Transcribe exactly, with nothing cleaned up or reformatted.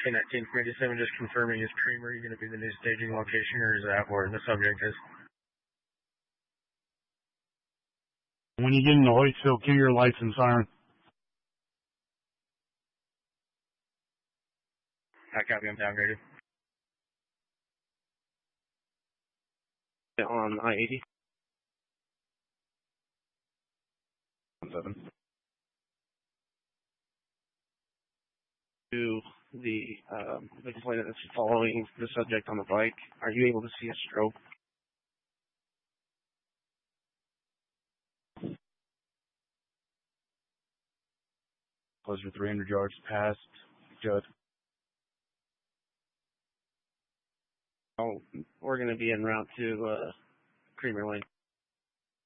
K nineteen from eighty-seven, just confirming, is Creamery going to be the new staging location, or is that where the subject is? When you get in the Hoytsville, give your license siren. I copy, I'm downgraded. On I eighty. Seven. To the um, the complainant that's following the subject on the bike, are you able to see a stroke? Closer to three hundred yards past Judd. Oh, we're going to be en route to uh, Creamery Lane.